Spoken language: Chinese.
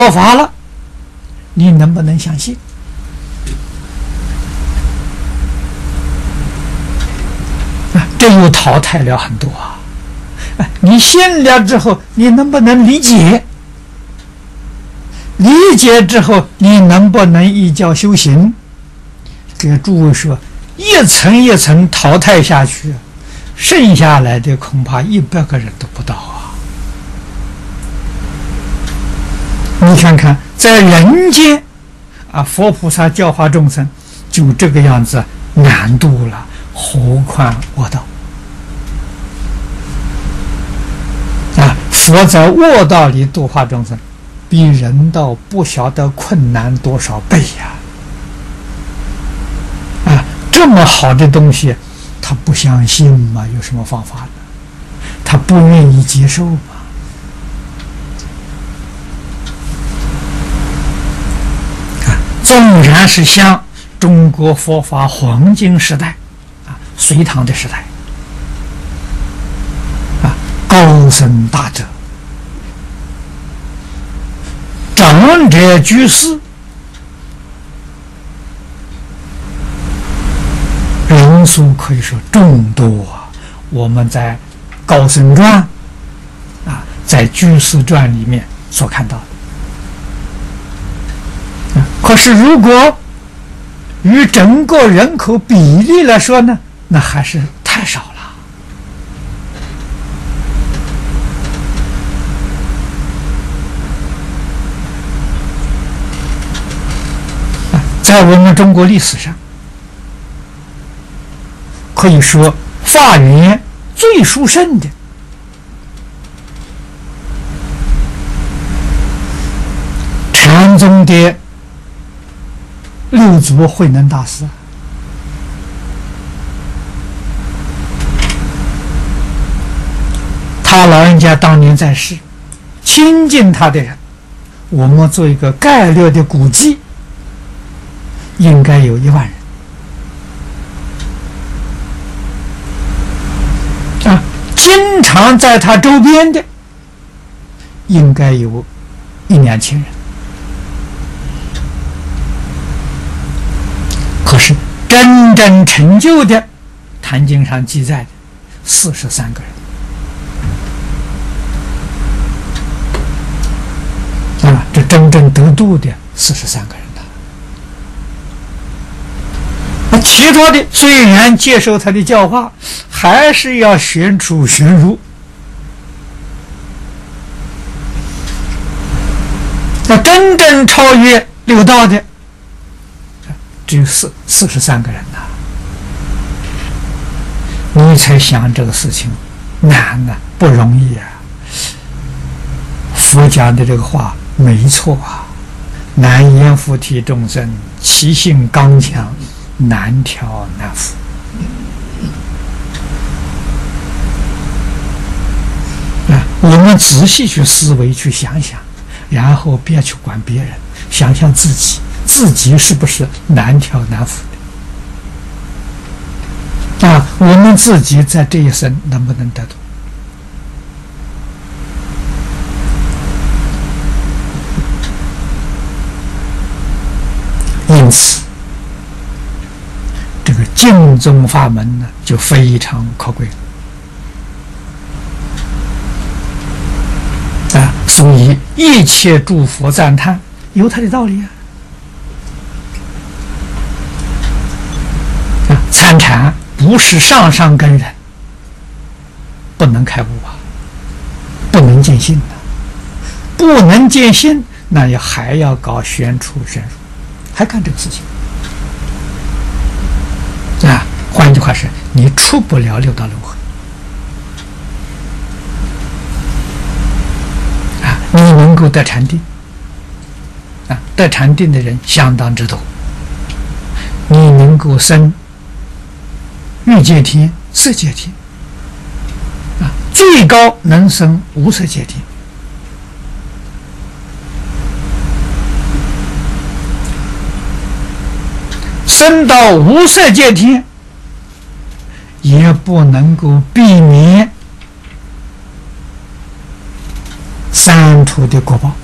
法了，你能不能相信？这又淘汰了很多啊！你信了之后，你能不能理解？理解之后，你能不能依教修行？给诸位说，一层一层淘汰下去，剩下来的恐怕100个人都不到啊！你看看，在人间啊，佛菩萨教化众生就这个样子难度了，何况恶道啊！佛在恶道里度化众生，比人道不晓得困难多少倍呀！啊，这么好的东西，他不相信嘛？有什么方法呢？他不愿意接受嘛？纵然是像中国佛法黄金时代啊，隋唐的时代啊，高僧大德、长者居士，人数可以说众多啊。我们在高僧传啊，在居士传里面所看到的。可是，如果与整个人口比例来说呢，那还是太少了。在我们中国历史上，可以说法缘最殊胜的，禅宗的六祖慧能大师，他老人家当年在世，亲近他的人，我们做一个概略的估计，应该有1万人啊。经常在他周边的，应该有1-2000人。可是真正成就的，《坛经》上记载的43个人啊，这真正得度的43个人呐。其他的虽然接受他的教化，还是要选出玄儒。那真正超越六道的，只有43个人呐！你才想这个事情难啊，不容易啊！佛讲的这个话没错啊，难言菩提众生，其性刚强，难调难服。我们仔细去思维，去想想，然后别去管别人，想想自己是不是难调难服的啊？我们自己在这一生能不能得度？因此，这个净宗法门呢，就非常可贵啊！所以一切诸佛赞叹，有它的道理啊！参禅不是上根人，不能开悟啊，不能见性的，不能见性，那也还要搞玄出玄入，还干这个事情啊！换句话说，你出不了六道轮回啊！你能够得禅定啊，得禅定的人相当之多，你能够生欲界天、色界天啊，最高能生无色界天。升到无色界天，也不能够避免三途的果报。